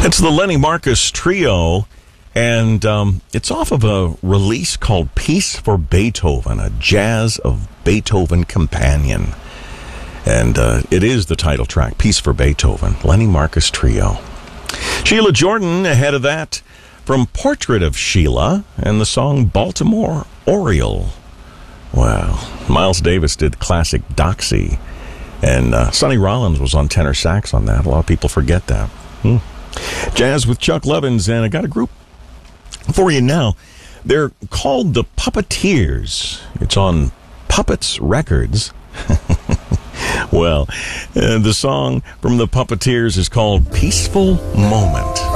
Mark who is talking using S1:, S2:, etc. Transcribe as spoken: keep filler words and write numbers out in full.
S1: It's the Lenny Marcus Trio, and um, it's off of a release called Piece for Beethoven, a Jazz of Beethoven Companion. And uh, it is the title track, Piece for Beethoven, Lenny Marcus Trio. Sheila Jordan, ahead of that, from Portrait of Sheila, and the song Baltimore Oriole. Wow. Miles Davis did the classic Doxy, and uh, Sonny Rollins was on tenor sax on that. A lot of people forget that. Hmm. Jazz with Chuck Lovins, and I got a group for you now. They're called the Puppeteers. It's on Puppets Records. Well, uh, the song from the Puppeteers is called Peaceful Moment.